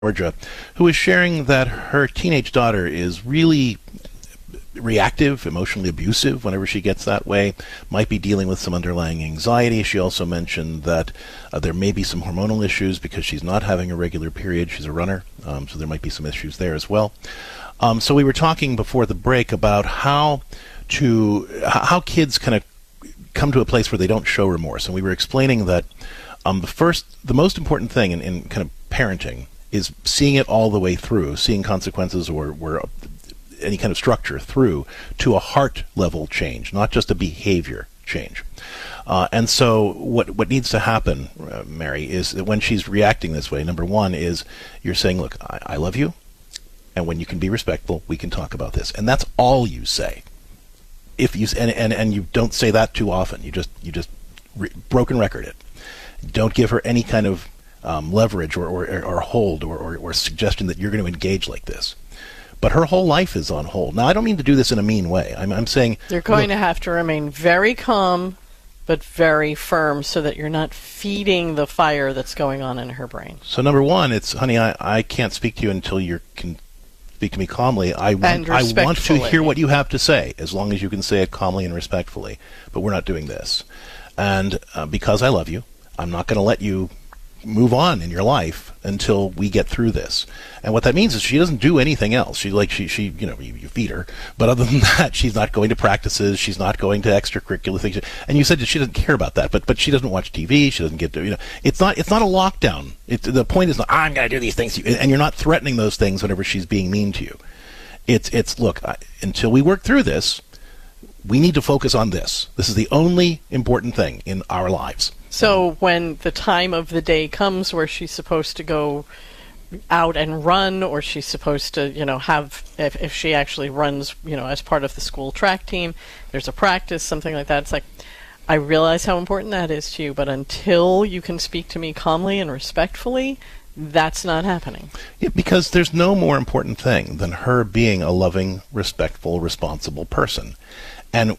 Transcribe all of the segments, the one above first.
Georgia, who is sharing that her teenage daughter is really reactive, emotionally abusive whenever she gets that way, might be dealing with some underlying anxiety. She also mentioned that there may be some hormonal issues because she's not having a regular period. She's a runner, so there might be some issues there as well. So we were talking before the break about how kids kind of come to a place where they don't show remorse. And we were explaining that the most important thing in kind of parenting is seeing it all the way through, seeing consequences or any kind of structure through to a heart level change, not just a behavior change. And so what needs to happen, Mary, is that when she's reacting this way, number one is you're saying, look, I love you, and when you can be respectful, we can talk about this. And that's all you say. If you and you don't say that too often, you just broken record it. Don't give her any kind of leverage or hold or suggestion that you're going to engage like this. But her whole life is on hold. Now, I don't mean to do this in a mean way. I'm saying you're going to have to remain very calm but very firm so that you're not feeding the fire that's going on in her brain. So number one, it's, honey, I can't speak to you until you can speak to me calmly. I want to hear what you have to say, as long as you can say it calmly and respectfully. But we're not doing this. And because I love you, I'm not going to let you move on in your life until we get through this. And what that means is she doesn't do anything else. She you feed her, but other than that, she's not going to practices. She's not going to extracurricular things. And you said that she doesn't care about that, but she doesn't watch TV. She doesn't get to, it's not a lockdown. The point is not, I'm going to do these things to you, and you're not threatening those things whenever she's being mean to you. It's look, until we work through this, we need to focus on this. This is the only important thing in our lives. So when the time of the day comes where she's supposed to go out and run, or she's supposed to, have, if she actually runs, as part of the school track team, there's a practice, something like that. It's like, I realize how important that is to you, but until you can speak to me calmly and respectfully, that's not happening. Yeah, because there's no more important thing than her being a loving, respectful, responsible person. And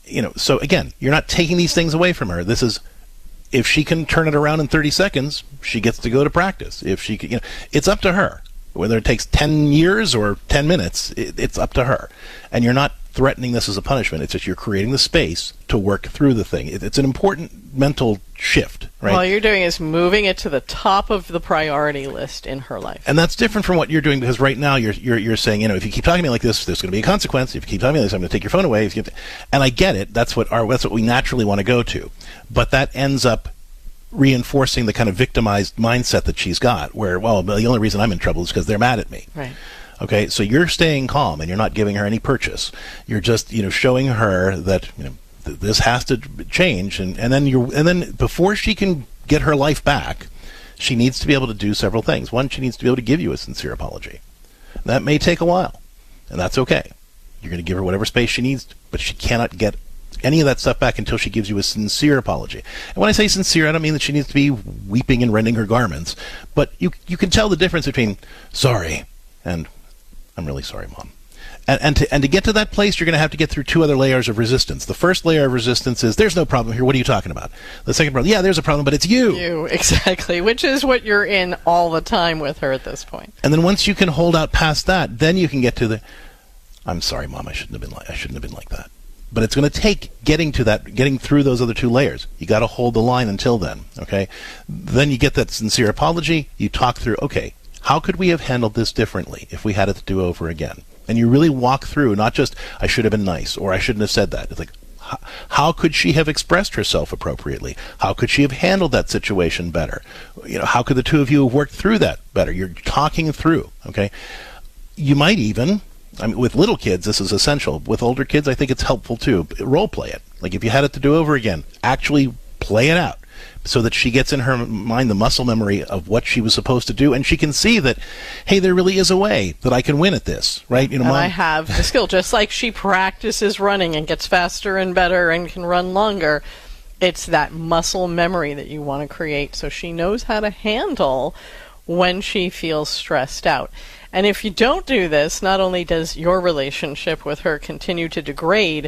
so again, you're not taking these things away from her. This is, if she can turn it around in 30 seconds, she gets to go to practice. If she can, it's up to her. Whether it takes 10 years or 10 minutes, it's up to her. And you're not threatening this as a punishment. It's just you're creating the space to work through the thing. It's an important mental shift, right? All you're doing is moving it to the top of the priority list in her life. And that's different from what you're doing, because right now you're saying, if you keep talking to me like this, there's going to be a consequence. If you keep talking to me like this, I'm going to take your phone away. And I get it. That's what we naturally want to go to. But that ends up reinforcing the kind of victimized mindset that she's got, where, well, the only reason I'm in trouble is because they're mad at me. Right. Okay, so you're staying calm and you're not giving her any purchase. You're just, showing her that, this has to change, and then before she can get her life back, she needs to be able to do several things. One, she needs to be able to give you a sincere apology. That may take a while, and that's okay. You're going to give her whatever space she needs, but she cannot get any of that stuff back until she gives you a sincere apology. And when I say sincere, I don't mean that she needs to be weeping and rending her garments, but you can tell the difference between sorry and I'm really sorry, Mom. And to get to that place, you're going to have to get through two other layers of resistance. The first layer of resistance is, there's no problem here. What are you talking about? The second problem, yeah, there's a problem, but it's you. You, exactly, which is what you're in all the time with her at this point. And then once you can hold out past that, then you can get to the, I'm sorry, Mom, I shouldn't have been like that. But it's going to take getting through those other two layers. You got to hold the line until then, okay? Then you get that sincere apology. You talk through, okay, how could we have handled this differently if we had it to do over again? And you really walk through, not just, I should have been nice, or I shouldn't have said that. It's like, how could she have expressed herself appropriately? How could she have handled that situation better? How could the two of you have worked through that better? You're talking through, okay? You might even, with little kids, this is essential. With older kids, I think it's helpful too. Role play it. Like if you had it to do over again, actually play it out so that she gets in her mind the muscle memory of what she was supposed to do, and she can see that, hey, there really is a way that I can win at this, right? And Mom, I have the skill. Just like she practices running and gets faster and better and can run longer, it's that muscle memory that you want to create so she knows how to handle when she feels stressed out. And if you don't do this, not only does your relationship with her continue to degrade,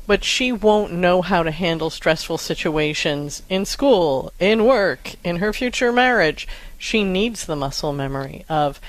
but she won't know how to handle stressful situations in school, in work, in her future marriage. She needs the muscle memory of